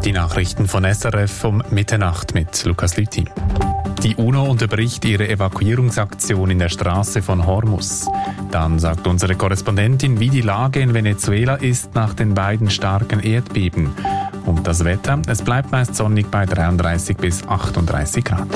Die Nachrichten von SRF um Mitternacht mit Lukas Lüthi. Die UNO unterbricht ihre Evakuierungsaktion in der Straße von Hormuz. Dann sagt unsere Korrespondentin, wie die Lage in Venezuela ist nach den beiden starken Erdbeben. Und das Wetter, es bleibt meist sonnig bei 33 bis 38 Grad.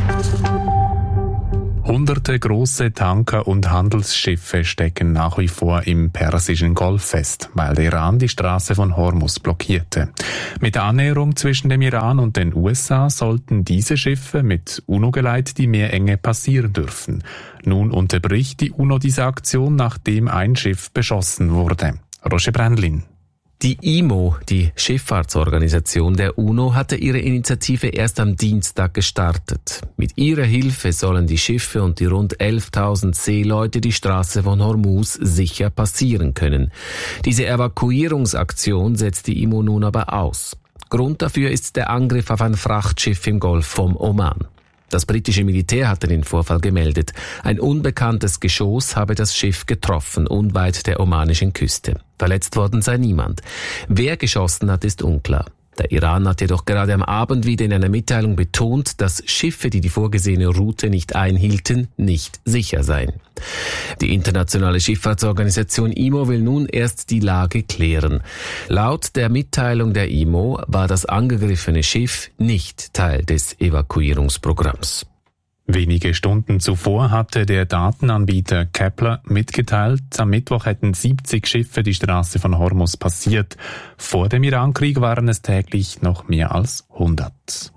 Hunderte große Tanker und Handelsschiffe stecken nach wie vor im Persischen Golf fest, weil der Iran die Straße von Hormuz blockierte. Mit der Annäherung zwischen dem Iran und den USA sollten diese Schiffe mit UNO-Geleit die Meerenge passieren dürfen. Nun unterbricht die UNO diese Aktion, nachdem ein Schiff beschossen wurde. Roger Brändlin. Die IMO, die Schifffahrtsorganisation der UNO, hatte ihre Initiative erst am Dienstag gestartet. Mit ihrer Hilfe sollen die Schiffe und die rund 11.000 Seeleute die Straße von Hormuz sicher passieren können. Diese Evakuierungsaktion setzt die IMO nun aber aus. Grund dafür ist der Angriff auf ein Frachtschiff im Golf vom Oman. Das britische Militär hatte den Vorfall gemeldet. Ein unbekanntes Geschoss habe das Schiff getroffen, unweit der omanischen Küste. Verletzt worden sei niemand. Wer geschossen hat, ist unklar. Der Iran hat jedoch gerade am Abend wieder in einer Mitteilung betont, dass Schiffe, die die vorgesehene Route nicht einhielten, nicht sicher seien. Die internationale Schifffahrtsorganisation IMO will nun erst die Lage klären. Laut der Mitteilung der IMO war das angegriffene Schiff nicht Teil des Evakuierungsprogramms. Wenige Stunden zuvor hatte der Datenanbieter Kepler mitgeteilt, am Mittwoch hätten 70 Schiffe die Straße von Hormuz passiert. Vor dem Irankrieg waren es täglich noch mehr als 100.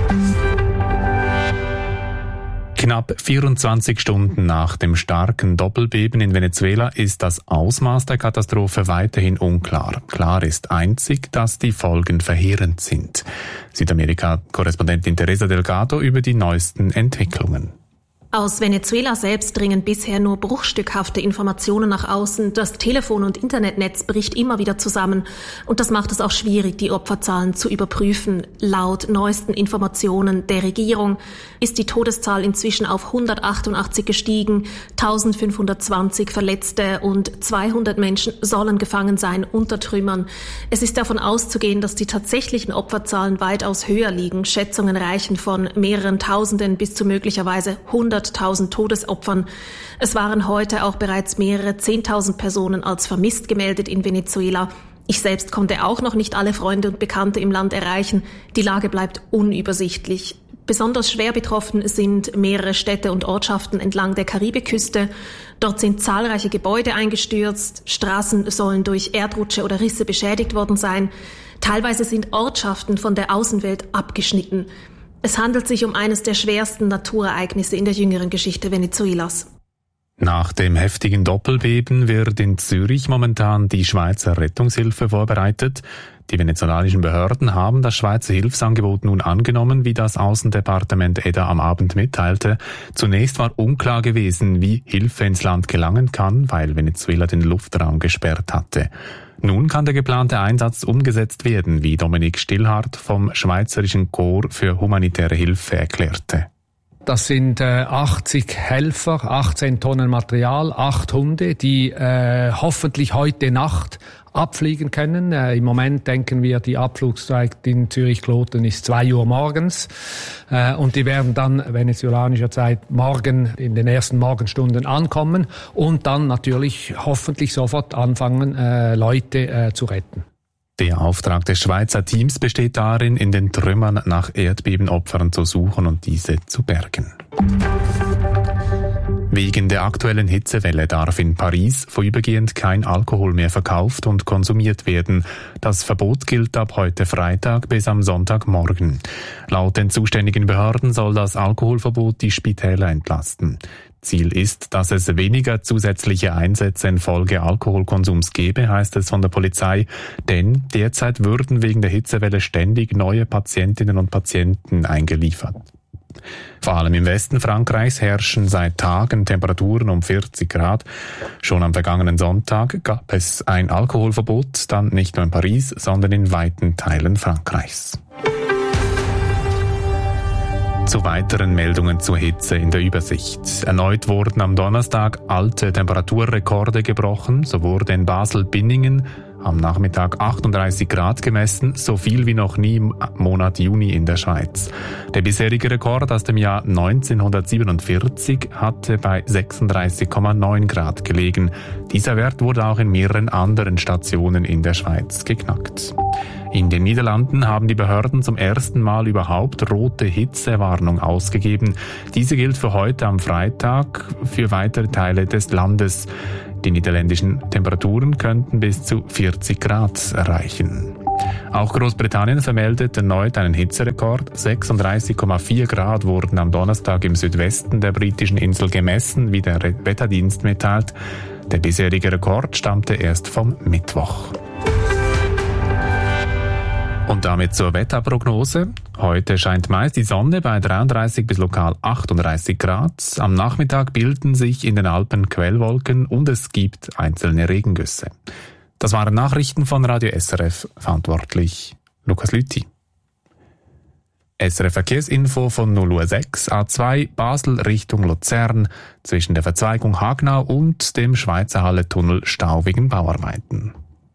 Knapp 24 Stunden nach dem starken Doppelbeben in Venezuela ist das Ausmaß der Katastrophe weiterhin unklar. Klar ist einzig, dass die Folgen verheerend sind. Südamerika-Korrespondentin Teresa Delgado über die neuesten Entwicklungen. Aus Venezuela selbst dringen bisher nur bruchstückhafte Informationen nach außen. Das Telefon- und Internetnetz bricht immer wieder zusammen. Und das macht es auch schwierig, die Opferzahlen zu überprüfen. Laut neuesten Informationen der Regierung ist die Todeszahl inzwischen auf 188 gestiegen, 1520 Verletzte und 200 Menschen sollen gefangen sein unter Trümmern. Es ist davon auszugehen, dass die tatsächlichen Opferzahlen weitaus höher liegen. Schätzungen reichen von mehreren Tausenden bis zu möglicherweise 100.000 Todesopfern. Es waren heute auch bereits mehrere 10.000 Personen als vermisst gemeldet in Venezuela. Ich selbst konnte auch noch nicht alle Freunde und Bekannte im Land erreichen. Die Lage bleibt unübersichtlich. Besonders schwer betroffen sind mehrere Städte und Ortschaften entlang der Karibikküste. Dort sind zahlreiche Gebäude eingestürzt. Straßen sollen durch Erdrutsche oder Risse beschädigt worden sein. Teilweise sind Ortschaften von der Außenwelt abgeschnitten. Es handelt sich um eines der schwersten Naturereignisse in der jüngeren Geschichte Venezuelas. Nach dem heftigen Doppelbeben wird in Zürich momentan die Schweizer Rettungshilfe vorbereitet. Die venezolanischen Behörden haben das Schweizer Hilfsangebot nun angenommen, wie das Außendepartement EDA am Abend mitteilte. Zunächst war unklar gewesen, wie Hilfe ins Land gelangen kann, weil Venezuela den Luftraum gesperrt hatte. Nun kann der geplante Einsatz umgesetzt werden, wie Dominik Stillhardt vom Schweizerischen Korps für humanitäre Hilfe erklärte. Das sind 80 Helfer, 18 Tonnen Material, 8 Hunde, die hoffentlich heute Nacht abfliegen können. Im Moment denken wir, die Abflugszeit in Zürich-Kloten ist 2 Uhr morgens. Und die werden dann venezuelanischer Zeit morgen in den ersten Morgenstunden ankommen und dann natürlich hoffentlich sofort anfangen, Leute zu retten. Der Auftrag des Schweizer Teams besteht darin, in den Trümmern nach Erdbebenopfern zu suchen und diese zu bergen. Wegen der aktuellen Hitzewelle darf in Paris vorübergehend kein Alkohol mehr verkauft und konsumiert werden. Das Verbot gilt ab heute Freitag bis am Sonntagmorgen. Laut den zuständigen Behörden soll das Alkoholverbot die Spitäler entlasten. Ziel ist, dass es weniger zusätzliche Einsätze infolge Alkoholkonsums gebe, heißt es von der Polizei, denn derzeit würden wegen der Hitzewelle ständig neue Patientinnen und Patienten eingeliefert. Vor allem im Westen Frankreichs herrschen seit Tagen Temperaturen um 40 Grad. Schon am vergangenen Sonntag gab es ein Alkoholverbot, dann nicht nur in Paris, sondern in weiten Teilen Frankreichs. Zu weiteren Meldungen zur Hitze in der Übersicht. Erneut wurden am Donnerstag alte Temperaturrekorde gebrochen. So wurde in Basel-Binningen am Nachmittag 38 Grad gemessen, so viel wie noch nie im Monat Juni in der Schweiz. Der bisherige Rekord aus dem Jahr 1947 hatte bei 36,9 Grad gelegen. Dieser Wert wurde auch in mehreren anderen Stationen in der Schweiz geknackt. In den Niederlanden haben die Behörden zum ersten Mal überhaupt rote Hitzewarnung ausgegeben. Diese gilt für heute am Freitag für weitere Teile des Landes. Die niederländischen Temperaturen könnten bis zu 40 Grad erreichen. Auch Großbritannien vermeldet erneut einen Hitzerekord. 36,4 Grad wurden am Donnerstag im Südwesten der britischen Insel gemessen, wie der Wetterdienst mitteilt. Der bisherige Rekord stammte erst vom Mittwoch. Und damit zur Wetterprognose. Heute scheint meist die Sonne bei 33 bis lokal 38 Grad. Am Nachmittag bilden sich in den Alpen Quellwolken und es gibt einzelne Regengüsse. Das waren Nachrichten von Radio SRF, verantwortlich Lukas Lüthi. SRF Verkehrsinfo von 0:06 A2 Basel Richtung Luzern zwischen der Verzweigung Hagnau und dem Schweizer Halle-Tunnel Stau wegen Bauarbeiten.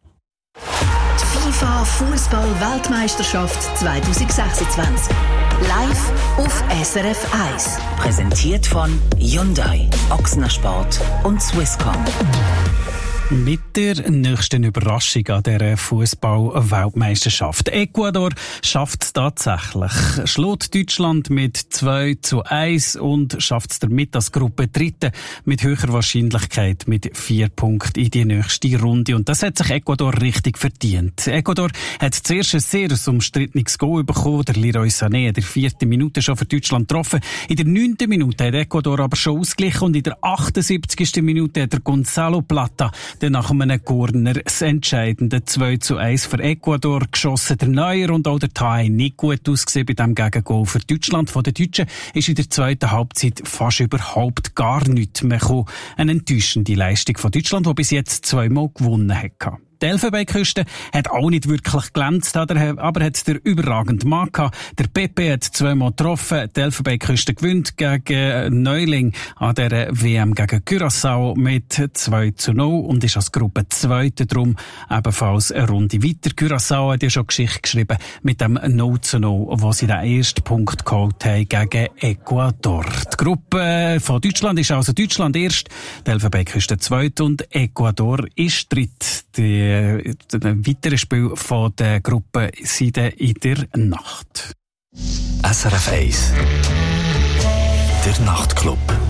FIFA Fußball-Weltmeisterschaft 2026. Live auf SRF 1. Präsentiert von Hyundai, Ochsner Sport und Swisscom. Mit der nächsten Überraschung an dieser Fußball-Weltmeisterschaft. Ecuador schafft es tatsächlich. Schlägt Deutschland mit 2:1 und schafft es damit als Gruppe Dritte mit höherer Wahrscheinlichkeit mit 4 Punkten in die nächste Runde. Und das hat sich Ecuador richtig verdient. Ecuador hat zuerst ein sehr umstrittenes Goal bekommen. Der Leroy Sané in der 4. Minute schon für Deutschland getroffen. In der 9. Minute hat Ecuador aber schon ausgeglichen und in der 78. Minute hat der Gonzalo Plata nach einem Corner das entscheidende 2:1 für Ecuador geschossen. Der Neuer und auch der Thay nicht gut ausgesehen bei diesem Gegengol für Deutschland. Von den Deutschen ist in der zweiten Halbzeit fast überhaupt gar nichts mehr gekommen. Eine enttäuschende Leistung von Deutschland, die bis jetzt 2-mal gewonnen hat. Die Elfenbeinküste hat auch nicht wirklich glänzt, aber hat der überragende Mann gehabt. Der Pepe hat 2-mal getroffen. Die Elfenbeinküste gewinnt gegen Neuling an der WM gegen Curaçao mit 2:0 und ist als Gruppe Zweite drum ebenfalls eine Runde weiter. Curaçao hat ja schon Geschichte geschrieben mit dem 0:0, wo sie den ersten Punkt geholt haben gegen Ecuador. Die Gruppe von Deutschland ist also Deutschland erst, die Elfenbeinküste Zweite und Ecuador ist dritt. Die weitere Spiel von der Gruppe sind in der Nacht. SRF 1 Der Nachtclub.